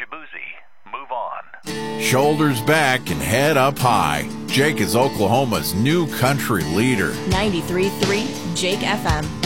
Shibuzi. Move on. Shoulders back and head up high. Jake is Oklahoma's new country leader. 93.3 Jake FM.